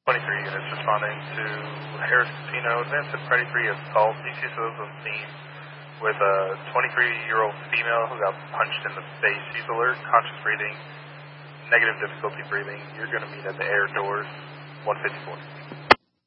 23 units responding to Harris Casino. Advance at Party 3 assault. DCSOs on scene with a 23-year-old female who got punched in the face. She's alert, conscious breathing, negative difficulty breathing. You're going to meet at the air doors, 154.